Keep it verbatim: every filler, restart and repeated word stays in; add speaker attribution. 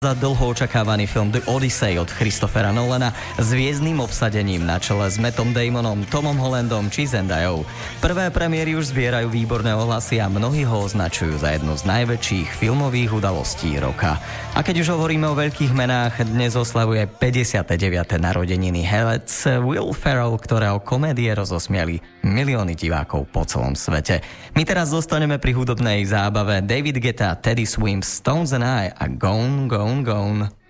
Speaker 1: Za dlho očakávaný film The Odyssey od Christophera Nolana s hviezdnym obsadením na čele s Mattom Damonom, Tomom Hollandom či Zendayou. Prvé premiéry už zbierajú výborné ohlasy a mnohí ho označujú za jednu z najväčších filmových udalostí roka. A keď už hovoríme o veľkých menách, dnes oslavuje päťdesiate deviate narodeniny herec Will Ferrell, ktorého komédie rozosmiali milióny divákov po celom svete. My teraz zostaneme pri hudobnej zábave. David Guetta, Teddy Swims, Stones and I a Gone, Gone, Gone.